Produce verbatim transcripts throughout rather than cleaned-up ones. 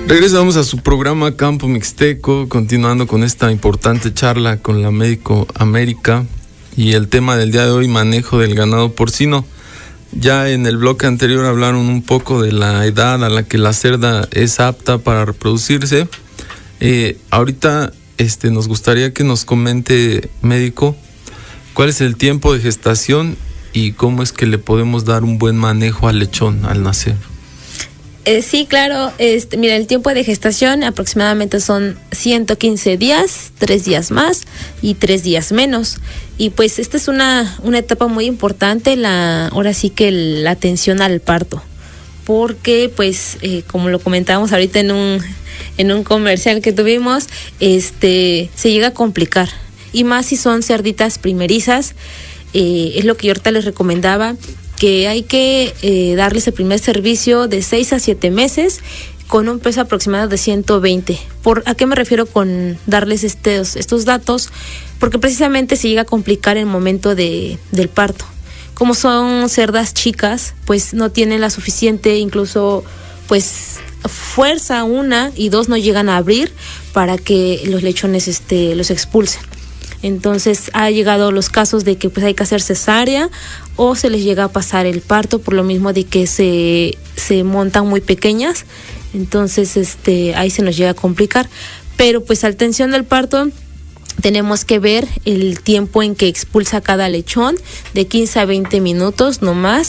Regresamos a su programa Campo Mixteco, continuando con esta importante charla con la Médico América y el tema del día de hoy, manejo del ganado porcino. Ya en el bloque anterior hablaron un poco de la edad a la que la cerda es apta para reproducirse. Eh, ahorita este, nos gustaría que nos comente, médico, cuál es el tiempo de gestación y cómo es que le podemos dar un buen manejo al lechón al nacer. Eh, sí, claro. Este, mira, el tiempo de gestación aproximadamente son ciento quince días, tres días más y tres días menos. Y pues esta es una, una etapa muy importante, la, ahora sí que la atención al parto. Porque pues, eh, como lo comentábamos ahorita en un, en un comercial que tuvimos, este, se llega a complicar. Y más si son cerditas primerizas, eh, es lo que yo ahorita les recomendaba, que hay que eh, darles el primer servicio de seis a siete meses con un peso aproximado de ciento veinte. ¿Por a qué me refiero con darles estos, estos datos? Porque precisamente se llega a complicar el momento de, del parto. Como son cerdas chicas, pues no tienen la suficiente, incluso pues fuerza, una y dos no llegan a abrir para que los lechones este, los expulsen. Entonces ha llegado los casos de que pues hay que hacer cesárea o se les llega a pasar el parto por lo mismo de que se, se montan muy pequeñas. Entonces este ahí se nos llega a complicar. Pero pues al tensión del parto tenemos que ver el tiempo en que expulsa cada lechón, de quince a veinte minutos no más.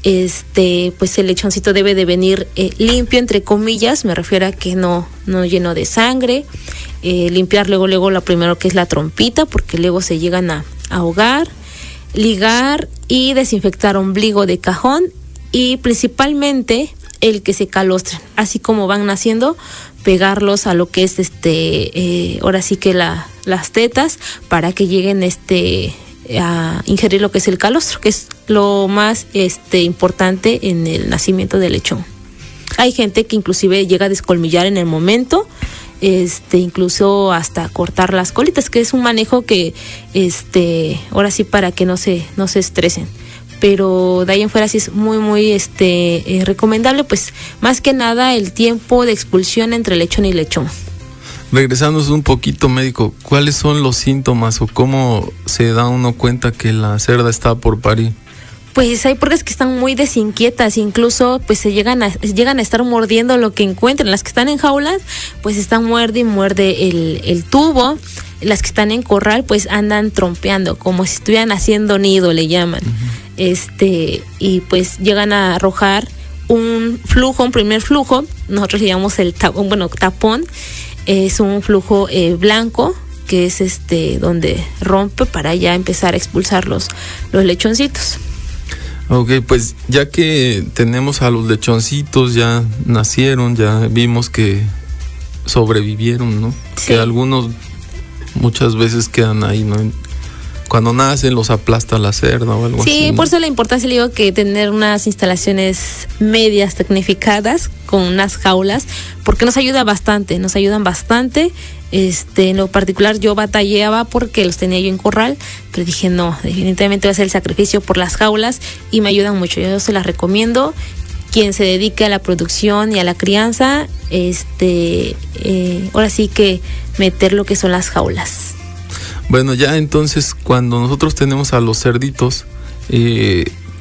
Este, pues el lechoncito debe de venir eh, limpio, entre comillas, me refiero a que no, no lleno de sangre. Eh, limpiar luego, luego lo primero que es la trompita, porque luego se llegan a, a ahogar, ligar y desinfectar ombligo de cajón y principalmente el que se calostren, así como van naciendo, pegarlos a lo que es este, eh, ahora sí que la, las tetas para que lleguen este a ingerir lo que es el calostro, que es lo más este importante en el nacimiento del lechón. Hay gente que inclusive llega a descolmillar en el momento, este incluso hasta cortar las colitas, que es un manejo que este ahora sí para que no se no se estresen. Pero de ahí en fuera sí es muy muy este eh, recomendable, pues más que nada el tiempo de expulsión entre lechón y lechón. Regresándonos un poquito, médico, ¿cuáles son los síntomas o cómo se da uno cuenta que la cerda está por parir? Pues hay puercas que están muy desinquietas, incluso pues se llegan a, llegan a estar mordiendo lo que encuentran. Las que están en jaulas, pues están muerde y muerde el, el tubo. Las que están en corral, pues andan trompeando, como si estuvieran haciendo nido, le llaman. Uh-huh. Este, y pues llegan a arrojar un flujo, un primer flujo, nosotros le llamamos el tapón, bueno, tapón, es un flujo eh, blanco, que es este donde rompe para ya empezar a expulsar los, los lechoncitos. Ok, pues ya que tenemos a los lechoncitos, ya nacieron, ya vimos que sobrevivieron, ¿no? Sí. Que algunos muchas veces quedan ahí, ¿no? Cuando nacen los aplasta la cerda o algo sí, así. Sí, por eso la importancia, le digo, que tener unas instalaciones medias tecnificadas con unas jaulas, porque nos ayuda bastante, nos ayudan bastante. Este, en lo particular yo batallaba porque los tenía yo en corral, pero dije no, definitivamente voy a hacer el sacrificio por las jaulas y me ayudan mucho, yo se las recomiendo. Quien se dedique a la producción y a la crianza, este, eh, ahora sí que meter lo que son las jaulas. Bueno, ya entonces cuando nosotros tenemos a los cerditos, eh,